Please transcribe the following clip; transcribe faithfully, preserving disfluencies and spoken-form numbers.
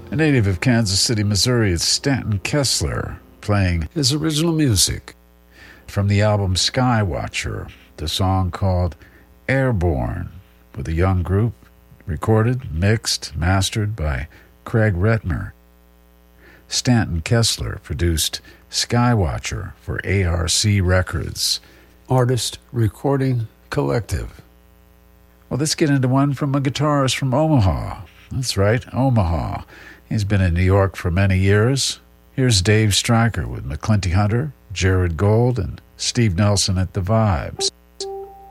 A native of Kansas City, Missouri, it's Stanton Kessler playing his original music from the album Skywatcher, the song called Airborne, with a young group, recorded, mixed, mastered by Craig Retmer. Stanton Kessler produced Skywatcher for A R C Records, Artist Recording Collective. Well, let's get into one from a guitarist from Omaha. That's right, Omaha. He's been in New York for many years. Here's Dave Stryker with McClinty Hunter, Jared Gold, and Steve Nelson at the Vibes.